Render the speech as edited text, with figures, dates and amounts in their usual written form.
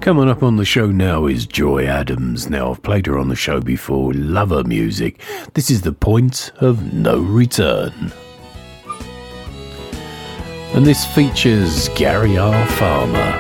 Coming up on the show now is Joy Adams. Now, I've played her on the show before. Love her music. This is The Point of No Return. And this features Gary R. Farmer.